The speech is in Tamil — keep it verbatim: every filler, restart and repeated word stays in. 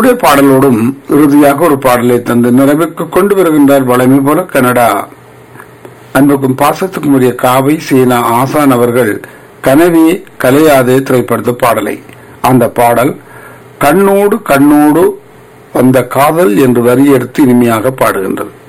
அவருடைய பாடலோடும் இறுதியாக ஒரு பாடலை தந்து நிறைவுக்கு கொண்டு வருகின்றார் வளமை போல கனடா அன்புக்கும் பாசத்துக்கும் உரிய காவை சீனா ஆசான் அவர்கள் கனவே கலையாதே திரைப்படத்து பாடலை. அந்த பாடல் கண்ணோடு கண்ணோடு வந்த காதல் என்று வரி எடுத்து இனிமையாக பாடுகின்றது.